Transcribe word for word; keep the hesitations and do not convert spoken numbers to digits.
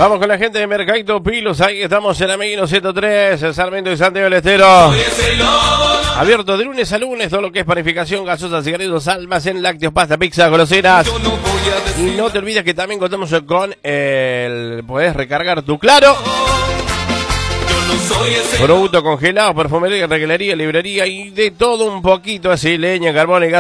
Vamos con la gente de Mercadito Pilos, ahí estamos en Ameguino ciento tres, Sarmiento y Santiago del Estero. Abierto de lunes a lunes, todo lo que es panificación, gaseosas, cigarrillos, almacén, lácteos, pasta, pizza, groseras. Y no te olvides que también contamos con el... Podés recargar tu Claro. Producto congelado, perfumería, regalería, librería y de todo un poquito así, leña, carbón y gas.